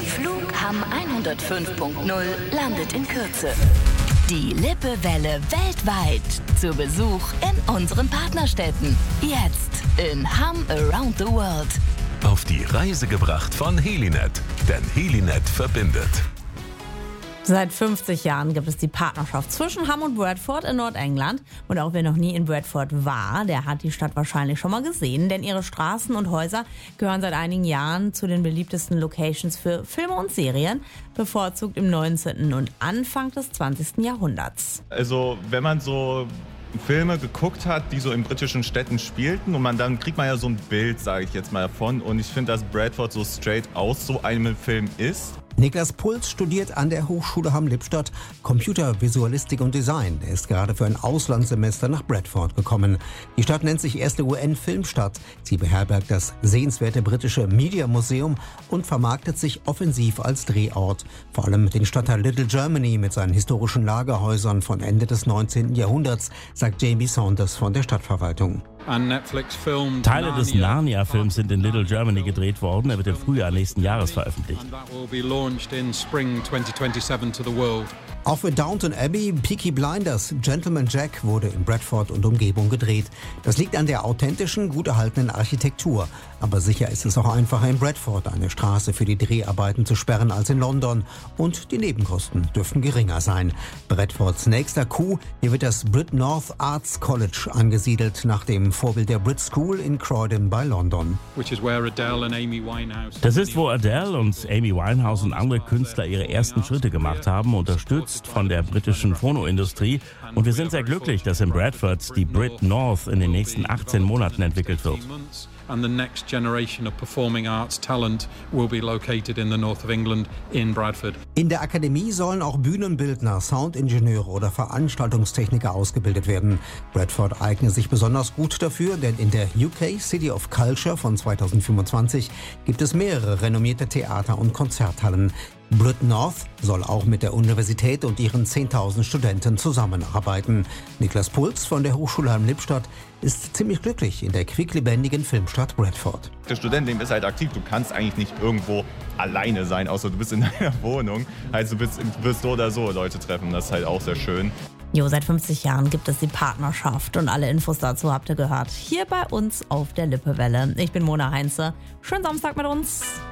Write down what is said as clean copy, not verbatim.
Der Flug Hamm 105.0 landet in Kürze. Die Lippewelle weltweit zu Besuch in unseren Partnerstädten. Jetzt in Hamm Around the World. Auf die Reise gebracht von Helinet, denn Helinet verbindet. Seit 50 Jahren gibt es die Partnerschaft zwischen Hamm und Bradford in Nordengland. Und auch wer noch nie in Bradford war, der hat die Stadt wahrscheinlich schon mal gesehen. Denn ihre Straßen und Häuser gehören seit einigen Jahren zu den beliebtesten Locations für Filme und Serien, bevorzugt im 19. und Anfang des 20. Jahrhunderts. Also wenn man so Filme geguckt hat, die so in britischen Städten spielten und dann kriegt man ja so ein Bild, sage ich jetzt mal, davon. Und ich finde, dass Bradford so straight aus so einem Film ist. Niklas Puls studiert an der Hochschule Hamm-Lippstadt Computervisualistik und Design. Er ist gerade für ein Auslandssemester nach Bradford gekommen. Die Stadt nennt sich erste UN-Filmstadt. Sie beherbergt das sehenswerte britische Media Museum und vermarktet sich offensiv als Drehort. Vor allem den Stadtteil Little Germany mit seinen historischen Lagerhäusern von Ende des 19. Jahrhunderts, sagt Jamie Saunders von der Stadtverwaltung. Teile des Narnia-Films sind in Little Germany gedreht worden. Er wird im Frühjahr nächsten Jahres veröffentlicht. Auch für Downton Abbey, Peaky Blinders, Gentleman Jack wurde in Bradford und Umgebung gedreht. Das liegt an der authentischen, gut erhaltenen Architektur. Aber sicher ist es auch einfacher in Bradford, eine Straße für die Dreharbeiten zu sperren als in London. Und die Nebenkosten dürften geringer sein. Bradfords nächster Coup, hier wird das Brit North Arts College angesiedelt, nach dem Vorbild der Brit School in Croydon bei London. Das ist, wo Adele und Amy Winehouse und andere Künstler ihre ersten Schritte gemacht haben, unterstützt von der britischen Phonoindustrie. Und wir sind sehr glücklich, dass in Bradford die Brit North in den nächsten 18 Monaten entwickelt wird. And the next generation of performing arts talent will be located in the north of England in Bradford. In der Akademie sollen auch Bühnenbildner, Soundingenieure oder Veranstaltungstechniker ausgebildet werden. Bradford eignet sich besonders gut dafür, denn in der UK City of Culture von 2025 gibt es mehrere renommierte Theater- und Konzerthallen. Brit North soll auch mit der Universität und ihren 10.000 Studenten zusammenarbeiten. Niklas Puls von der Hochschule Hamm-Lippstadt ist ziemlich glücklich in der quicklebendigen Filmstadt Bradford. Das Studentenleben ist halt aktiv. Du kannst eigentlich nicht irgendwo alleine sein, außer du bist in deiner Wohnung. Also du wirst so oder so Leute treffen. Das ist halt auch sehr schön. Jo, seit 50 Jahren gibt es die Partnerschaft und alle Infos dazu habt ihr gehört. Hier bei uns auf der Lippewelle. Ich bin Mona Heinze. Schönen Samstag mit uns.